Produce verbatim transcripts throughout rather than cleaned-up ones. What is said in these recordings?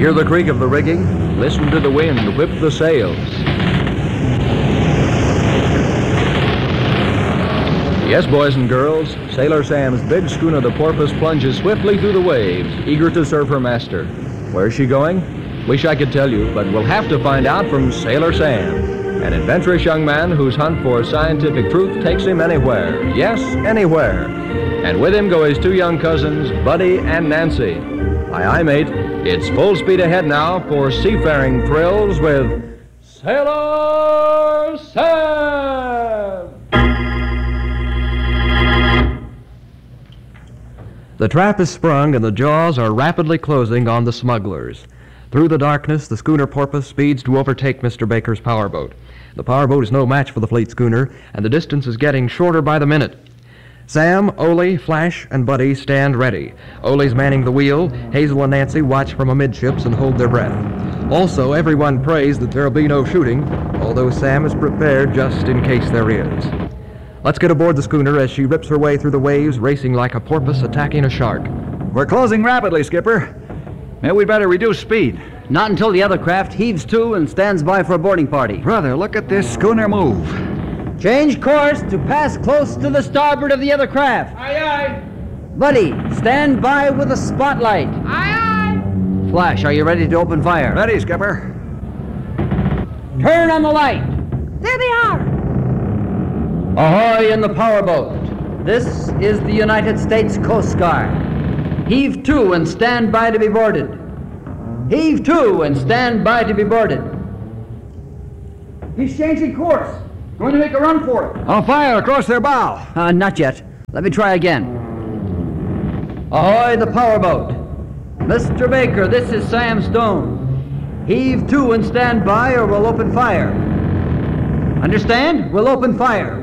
Hear the creak of the rigging. Listen to the wind whip the sails. Yes, boys and girls, Sailor Sam's big schooner, the Porpoise, plunges swiftly through the waves, eager to serve her master. Where's she going? Wish I could tell you, but we'll have to find out from Sailor Sam, an adventurous young man whose hunt for scientific truth takes him anywhere. Yes, anywhere. And with him go his two young cousins, Buddy and Nancy. Aye, aye, mate. It's full speed ahead now for seafaring thrills with Sailor Sam! The trap is sprung and the jaws are rapidly closing on the smugglers. Through the darkness, the schooner Porpoise speeds to overtake Mister Baker's powerboat. The powerboat is no match for the fleet schooner, and the distance is getting shorter by the minute. Sam, Ole, Flash, and Buddy stand ready. Ole's manning the wheel. Hazel and Nancy watch from amidships and hold their breath. Also, everyone prays that there'll be no shooting, although Sam is prepared just in case there is. Let's get aboard the schooner as she rips her way through the waves, racing like a porpoise attacking a shark. We're closing rapidly, Skipper. Maybe we'd better reduce speed. Not until the other craft heaves to and stands by for a boarding party. Brother, look at this schooner move. Change course to pass close to the starboard of the other craft. Aye, aye. Buddy, stand by with a spotlight. Aye, aye. Flash, are you ready to open fire? Ready, Skipper. Turn on the light. There they are. Ahoy in the powerboat. This is the United States Coast Guard. Heave to and stand by to be boarded. Heave to and stand by to be boarded. He's changing course. Going to make a run for it. On fire across their bow. Uh, not yet. Let me try again. Ahoy the powerboat. Mister Baker, this is Sam Stone. Heave to and stand by or we'll open fire. Understand? We'll open fire.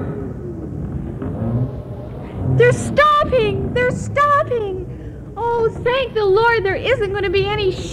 They're stopping! They're stopping! Oh, thank the Lord there isn't going to be any